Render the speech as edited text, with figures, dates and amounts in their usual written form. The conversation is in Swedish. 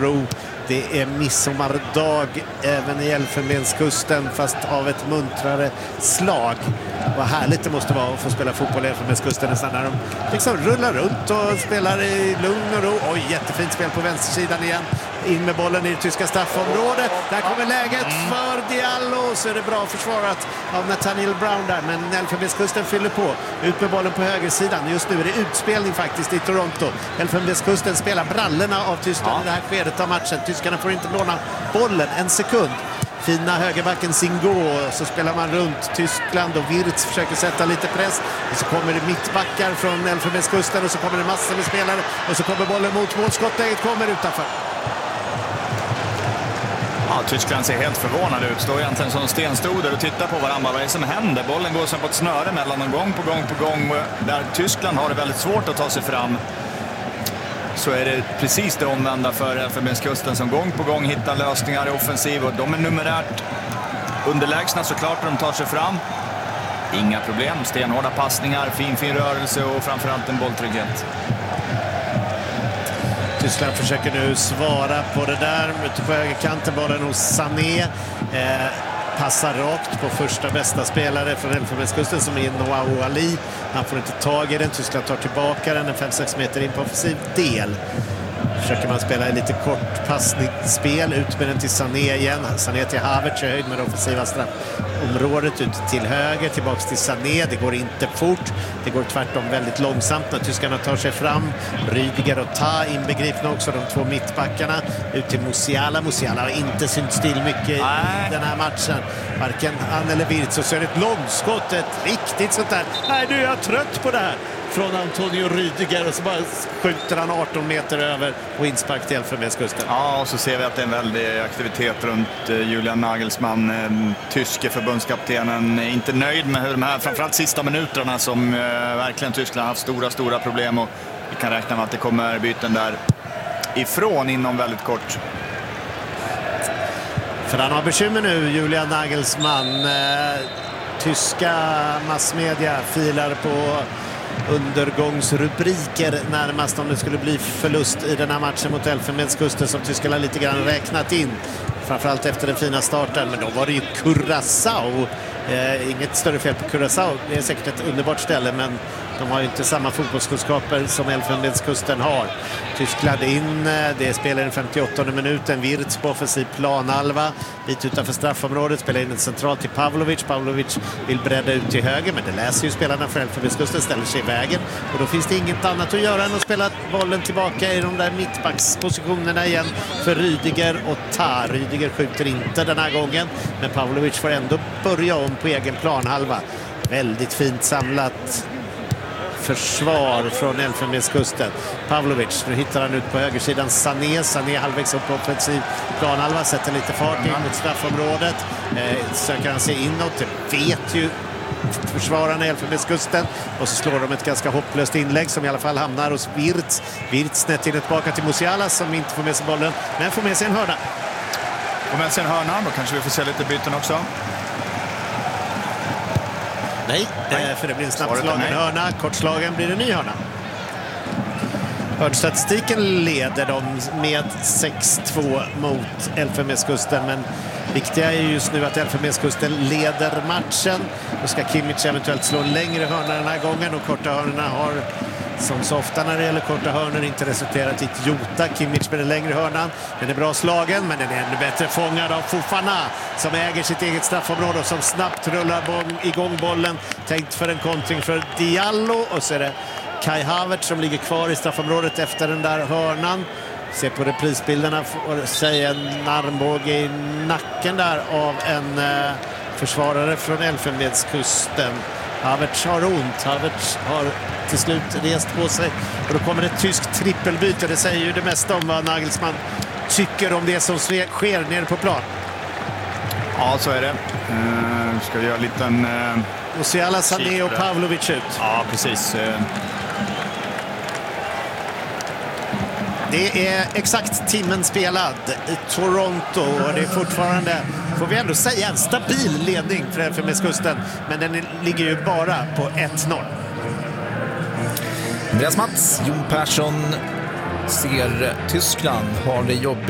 ro. Det är midsommardag även i Elfenbenskusten, fast av ett muntrare slag. Vad härligt det måste vara att få spela fotboll i Elfenbenskusten nästan, när de liksom rullar runt och spelar i lugn och ro. Oj, jättefint spel på vänstersidan igen. In med bollen i det tyska straffområdet. Där kommer läget för Diallo. Så är det bra försvarat av Nathaniel Brown där. Men Elfenbenskusten fyller på. Ut med bollen på högersidan. Just nu är det utspelning faktiskt i Toronto. Elfenbenskusten spelar brallorna av Tyskland i det här skedet av matchen. Tyskarna får inte låna bollen en sekund. Fina högerbacken Singo, så spelar man runt Tyskland och Wirtz försöker sätta lite press. Och så kommer det mittbackar från Elfenbenskusten och så kommer det massor med spelare. Och så kommer bollen mot målskottläget, kommer utanför. Ja, Tyskland ser helt förvånad ut. Står egentligen som stenstoder och tittar på varandra. Vad är det som händer? Bollen går som på ett snöre mellan dem gång på gång. Där Tyskland har det väldigt svårt att ta sig fram, så är det precis det omvända för Elfenbenskusten som gång på gång hittar lösningar i offensiv. Och de är numerärt underlägsna såklart när de tar sig fram. Inga problem, stenhårda passningar, fin rörelse och framförallt en bolltrygghet. Tyskland försöker nu svara på det där. Ute på högerkanten, bollen hos Sané. Passar rakt på första bästa spelare från Elfenbenskusten som är Noah Ali. Han får inte tag i den. Tyskland tar tillbaka den 5-6 meter in på offensiv del. Försöker man spela i lite kort passningsspel. Ut med den till Sané igen. Sané till Havertz i höjd med det offensiva straffområdet. Ut till höger, tillbaks till Sané. Det går inte fort. Det går tvärtom väldigt långsamt när tyskarna tar sig fram. Rydiger och Ta inbegripna också, de två mittbackarna. Ut till Musiala. Musiala har inte synt still mycket i den här matchen. Varken han eller Wirtz. Och så är det ett långskott. Ett riktigt sånt där. Nej, nu är jag trött på det här. Från Antonio Rydiger, och så bara skjuter han 18 meter över och inspark till Elfenbenskusten. Ja, och så ser vi att det är en väldig aktivitet runt Julian Nagelsmann. Tyske förbundskaptenen är inte nöjd med hur de här, framförallt sista minuterna som verkligen Tyskland har haft stora problem, och vi kan räkna med att det kommer byten där ifrån inom väldigt kort. För han har bekymmer nu, Julian Nagelsmann. Tyska massmedia filar på undergångsrubriker närmast om det skulle bli förlust i den här matchen mot Elfenbenskusten, som tyskarna lite grann räknat in, framförallt efter den fina starten. Men då var det ju Curaçao. Inget större fel på Curaçao, det är säkert ett underbart ställe, men de har ju inte samma fotbollskunskaper som Elfenbenskusten har. Tyskland in, det spelar den 58:e minuten. Wirtz på offensiv planhalva, bit utanför straffområdet, spelar in en central till Pavlovic. Pavlovic vill bredda ut till höger, men det läser ju spelarna för Elfenbenskusten, ställer sig i vägen. Och då finns det inget annat att göra än att spela bollen tillbaka i de där mittbackspositionerna igen för Rydiger och Ta. Rydiger skjuter inte den här gången, men Pavlovic får ändå börja om på egen planhalva. Väldigt fint samlat försvar från Elfenbenskusten. Pavlovic, nu hittar han ut på högersidan Sané halvvägs upp på offensiv planhalva, sätter lite fart in mot straffområdet. Söker han sig inåt, det vet ju försvararna i Elfenbenskusten, och så slår de ett ganska hopplöst inlägg som i alla fall hamnar hos Wirtz. Wirtz snett in tillbaka till Musiala som inte får med sig bollen, men får med sig en hörna. Och med sig en hörna, då kanske vi får se lite byten också. Nej, för det blir en snabbt slagen hörna. Kortslagen blir en ny hörna. Hörnstatistiken leder dem med 6-2 mot Elfenbenskusten, men viktiga är just nu att Elfenbenskusten leder matchen. Då ska Kimmich eventuellt slå längre hörna den här gången, och korta hörnorna har som så ofta när det gäller korta hörnor inte resulterat i ett jota. Kimmich med den längre hörnan. Den är bra slagen, men den är ännu bättre fångad av Fofana som äger sitt eget straffområde och som snabbt rullar igång bollen. Tänkt för en kontring för Diallo, och så är det Kai Havertz som ligger kvar i straffområdet efter den där hörnan. Se på reprisbilderna, får säga en armbåge i nacken där av en försvarare från Elfenbenskusten. Havertz har ont. Havertz har till slut rest på sig. Och då kommer ett tyskt trippelbyte. Det säger ju det mesta om vad Nagelsmann tycker om det som sker nere på plan. Ja, så är det. Ska vi göra en liten... Musiala, Sané och Pavlovic ut. Ja, precis. Det är exakt timmen spelad i Toronto, och det är fortfarande, får vi ändå säga, en stabil ledning för Elfenbenskusten, men den ligger ju bara på 1-0. Andreas Mats, Jon Persson ser Tyskland har det jobbigt.